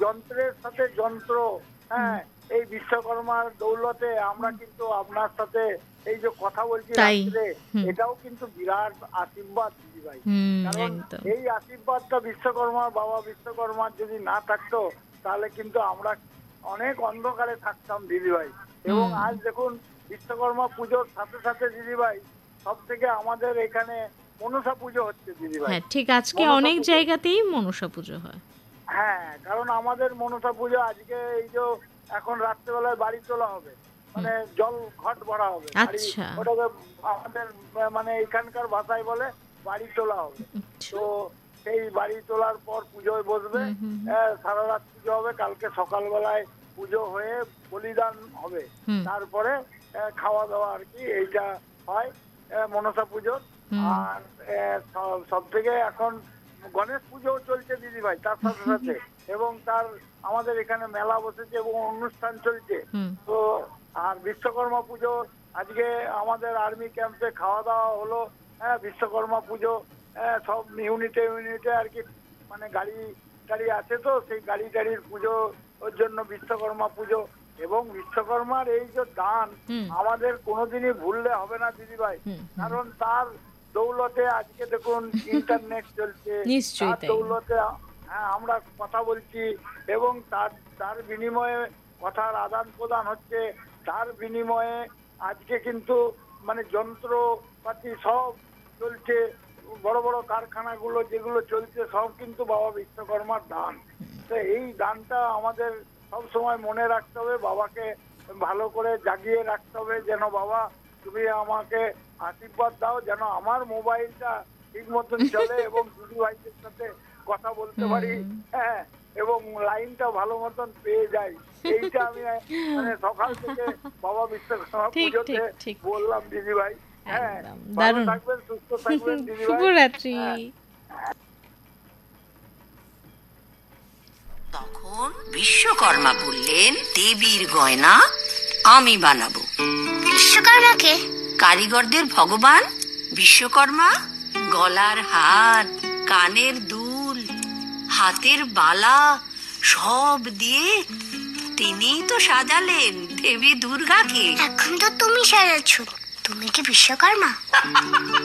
যন্ত্রের সাথে যন্ত্র, হ্যাঁ, এই বিশ্বকর্মার দৌলতে আমরা কিন্তু আপনার সাথে এই যে কথা বলছি রাত্রে, এটাও কিন্তু বিরাট আশীর্বাদ দিদি ভাই। কারণ এই আশীর্বাদটা বাবা বিশ্বকর্মার যদি না থাকতো তাহলে কিন্তু আমরা অনেক অন্ধকারে থাকতাম দিদি ভাই। এবং আজ দেখুন বিশ্বকর্মা পুজোর সাথে সাথে দিদি ভাই সব থেকে আমাদের এখানে মনসা পুজো হচ্ছে দিদি ভাই। হ্যাঁ ঠিক, আজকে অনেক জায়গাতেই মনসা পুজো হয়। হ্যাঁ, কারণ আমাদের মনসা পুজো আজকে এই যে এখন রাত্রেবেলায় বাড়ি তোলা হবে, মানে জল ঘট ভরা হবে। আচ্ছা, ওটাকে আমাদের মানে এখানকার ভাষায় বলে বাড়ি তোলা হবে। তো সেই বাড়ি তোলার পর পুজোয় বসবে, সারা রাত পুজো হবে, কালকে সকালবেলায় পুজো হয়ে বলিদান হবে, তারপরে খাওয়া দাওয়া আর কি, এইটা হয় মনসা পুজোর। আর সব থেকে এখন গণেশ পুজো চলছে দিদি ভাই তার সাথে সাথে, এবং তার আমাদের এখানে মেলা বসেছে এবং অনুষ্ঠান চলছে। তো আর বিশ্বকর্মা পুজো আজকে আমাদের আর্মি ক্যাম্পে খাওয়া দাওয়া হলো, হ্যাঁ, বিশ্বকর্মা পুজো সব ইউনিটে আর কি, মানে গাড়ি টাড়ি আছে, তো সেই গাড়ি টাড়ির পুজো ওর জন্য বিশ্বকর্মা পুজো। এবং বিশ্বকর্মার এই যে দান আমাদের কোনোদিনই ভুললে হবে না দিদি ভাই, কারণ তার দৌলতে আজকে দেখুন ইন্টারনেট চলছে, তার দৌলতে হ্যাঁ আমরা কথা বলছি, এবং তার বিনিময়ে কথার আদান প্রদান হচ্ছে, তার বিনিময়ে আজকে কিন্তু মানে যন্ত্রপাতি সব চলছে, বড় বড় কারখানাগুলো যেগুলো চলছে সব কিন্তু বাবা বিশ্বকর্মার দান। তো এই দানটা আমাদের সব সময় মনে রাখতে হবে, বাবাকে ভালো করে জাগিয়ে রাখতে হবে, যেন বাবা তুমি আমাকে আশীর্বাদ দাও, যেন আমার মোবাইলটা ঠিক মতন চলে এবং দিদি ভাইদের সাথে কথা বলতে পারি, হ্যাঁ, এবং লাইনটা ভালো মতন পেয়ে যাই। এইটা আমি মানে সকাল থেকে বাবা বিশ্বকর্মা পুজোতে বললাম দিদি ভাই। হ্যাঁ, ভালো থাকবেন, সুস্থ থাকবেন দিদি ভাই, শুভরাত্রি। তখন বিশ্বকর্মা বললেন, দেবীর গয়না আমি বানাবো। বিশ্বকর্মাকে? কারিগরদের ভগবান বিশ্বকর্মা। গলার হার, কানের দুল, হাতের বালা সব দিয়ে তিনিই তো সাজালেন দেবী দুর্গাকে। এখন তো তুমি সাজাচ্ছ, তুমি কি বিশ্বকর্মা?